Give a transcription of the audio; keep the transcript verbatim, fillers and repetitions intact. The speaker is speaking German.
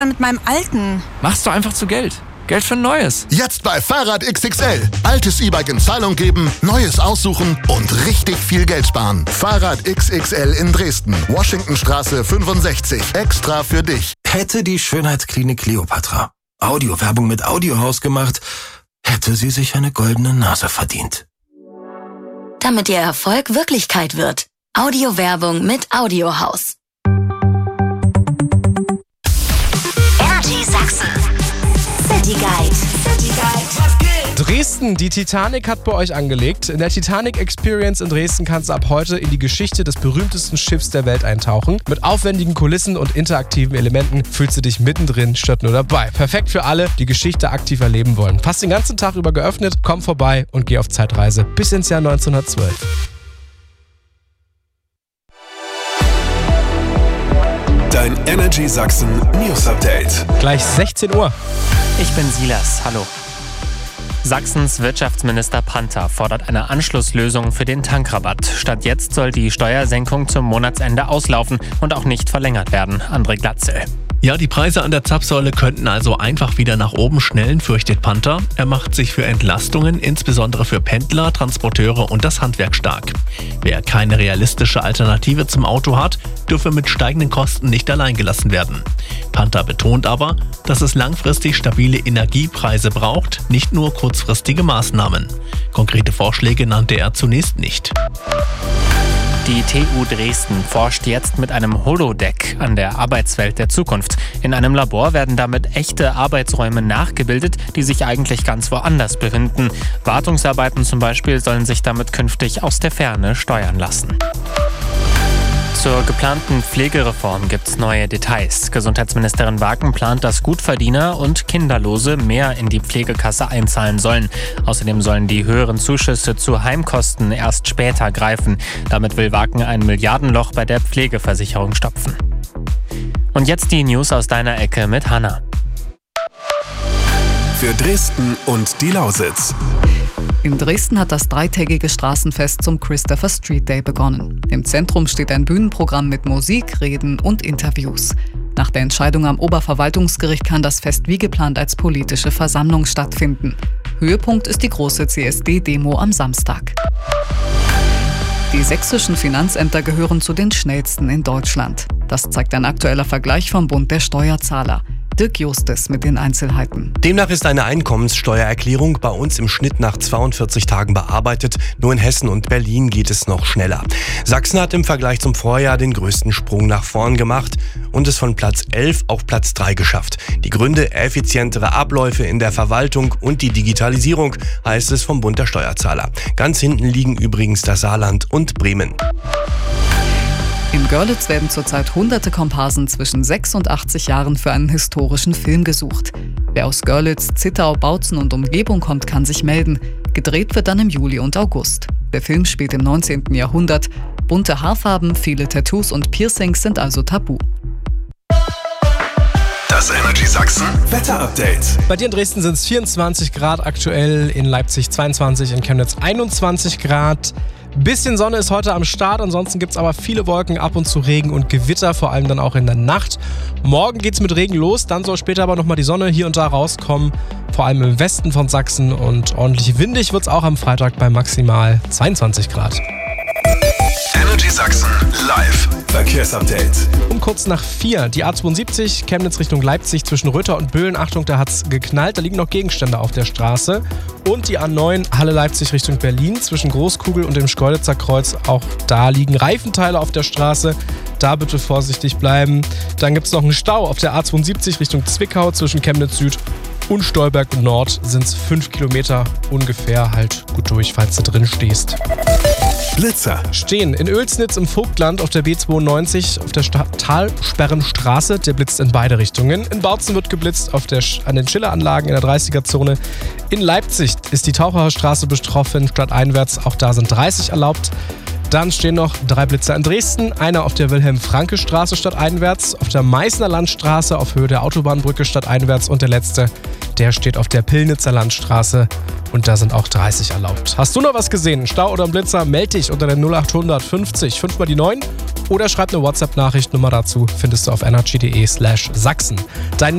mit meinem alten? Machst du einfach zu Geld. Geld für ein neues. Jetzt bei Fahrrad X X L. Altes E-Bike in Zahlung geben, neues aussuchen und richtig viel Geld sparen. Fahrrad X X L in Dresden. Washingtonstraße fünfundsechzig. Extra für dich. Hätte die Schönheitsklinik Kleopatra Audiowerbung mit Audiohaus gemacht, hätte sie sich eine goldene Nase verdient. Damit Ihr Erfolg Wirklichkeit wird. Audiowerbung mit Audiohaus. Energy Sachsen. City Guide. City Guide. Dresden, die Titanic hat bei euch angelegt. In der Titanic Experience in Dresden kannst du ab heute in die Geschichte des berühmtesten Schiffs der Welt eintauchen. Mit aufwendigen Kulissen und interaktiven Elementen fühlst du dich mittendrin statt nur dabei. Perfekt für alle, die Geschichte aktiv erleben wollen. Fast den ganzen Tag über geöffnet, komm vorbei und geh auf Zeitreise bis ins Jahr neunzehnhundertzwölf. Dein Energy Sachsen News Update. Gleich sechzehn Uhr. Ich bin Silas, hallo. Sachsens Wirtschaftsminister Panther fordert eine Anschlusslösung für den Tankrabatt. Statt jetzt soll die Steuersenkung zum Monatsende auslaufen und auch nicht verlängert werden. André Glatzel. Ja, die Preise an der Zapfsäule könnten also einfach wieder nach oben schnellen, fürchtet Panther. Er macht sich für Entlastungen, insbesondere für Pendler, Transporteure und das Handwerk stark. Wer keine realistische Alternative zum Auto hat, dürfe mit steigenden Kosten nicht allein gelassen werden. Panther betont aber, dass es langfristig stabile Energiepreise braucht, nicht nur kurzfristige Maßnahmen. Konkrete Vorschläge nannte er zunächst nicht. Die T U Dresden forscht jetzt mit einem Holodeck an der Arbeitswelt der Zukunft. In einem Labor werden damit echte Arbeitsräume nachgebildet, die sich eigentlich ganz woanders befinden. Wartungsarbeiten zum Beispiel sollen sich damit künftig aus der Ferne steuern lassen. Zur geplanten Pflegereform gibt es neue Details. Gesundheitsministerin Wagen plant, dass Gutverdiener und Kinderlose mehr in die Pflegekasse einzahlen sollen. Außerdem sollen die höheren Zuschüsse zu Heimkosten erst später greifen. Damit will Wagen ein Milliardenloch bei der Pflegeversicherung stopfen. Und jetzt die News aus deiner Ecke mit Hanna. Für Dresden und die Lausitz. In Dresden hat das dreitägige Straßenfest zum Christopher Street Day begonnen. Im Zentrum steht ein Bühnenprogramm mit Musik, Reden und Interviews. Nach der Entscheidung am Oberverwaltungsgericht kann das Fest wie geplant als politische Versammlung stattfinden. Höhepunkt ist die große C S D-Demo am Samstag. Die sächsischen Finanzämter gehören zu den schnellsten in Deutschland. Das zeigt ein aktueller Vergleich vom Bund der Steuerzahler. Dirk Justes mit den Einzelheiten. Demnach ist eine Einkommenssteuererklärung bei uns im Schnitt nach zweiundvierzig Tagen bearbeitet. Nur in Hessen und Berlin geht es noch schneller. Sachsen hat im Vergleich zum Vorjahr den größten Sprung nach vorn gemacht und es von Platz elf auf Platz drei geschafft. Die Gründe: effizientere Abläufe in der Verwaltung und die Digitalisierung, heißt es vom Bund der Steuerzahler. Ganz hinten liegen übrigens das Saarland und Bremen. In Görlitz werden zurzeit hunderte Komparsen zwischen sechs und achtzig Jahren für einen historischen Film gesucht. Wer aus Görlitz, Zittau, Bautzen und Umgebung kommt, kann sich melden. Gedreht wird dann im Juli und August. Der Film spielt im neunzehnten Jahrhundert. Bunte Haarfarben, viele Tattoos und Piercings sind also tabu. Das Energy Sachsen Wetter-Update. Bei dir in Dresden sind es vierundzwanzig Grad aktuell, in Leipzig zweiundzwanzig, in Chemnitz einundzwanzig Grad. Bisschen Sonne ist heute am Start, ansonsten gibt es aber viele Wolken, ab und zu Regen und Gewitter, vor allem dann auch in der Nacht. Morgen geht es mit Regen los, dann soll später aber nochmal die Sonne hier und da rauskommen, vor allem im Westen von Sachsen, und ordentlich windig wird es auch am Freitag bei maximal zweiundzwanzig Grad. Energy Sachsen live Verkehrsupdate. Um kurz nach vier, die A zweiundsiebzig, Chemnitz Richtung Leipzig zwischen Röther und Böhlen. Achtung, da hat's geknallt, da liegen noch Gegenstände auf der Straße. Und die A neun, Halle Leipzig Richtung Berlin zwischen Großkugel und dem Schkeuditzer Kreuz. Auch da liegen Reifenteile auf der Straße. Da bitte vorsichtig bleiben. Dann gibt's noch einen Stau auf der A zweiundsiebzig Richtung Zwickau zwischen Chemnitz Süd und Stolberg Nord. Sind es fünf Kilometer ungefähr. Halt gut durch, falls du drin stehst. Blitzer stehen in Oelsnitz im Vogtland auf der B zweiundneunzig auf der Sta- Talsperrenstraße. Der blitzt in beide Richtungen. In Bautzen wird geblitzt auf der Sch- an den Schilleranlagen in der dreißiger-Zone. In Leipzig ist die Tauchacher Straße betroffen, stadteinwärts. Auch da sind dreißig erlaubt. Dann stehen noch drei Blitzer in Dresden. Einer auf der Wilhelm-Franke-Straße stadteinwärts, auf der Meißner Landstraße auf Höhe der Autobahnbrücke stadteinwärts und der letzte, der steht auf der Pillnitzer Landstraße und da sind auch dreißig erlaubt. Hast du noch was gesehen? Stau oder ein Blitzer? Meld dich unter der null acht hundert fünfzig fünf mal die neun oder schreib eine WhatsApp-Nachricht. Nummer dazu findest du auf energy punkt de slash Sachsen. Dein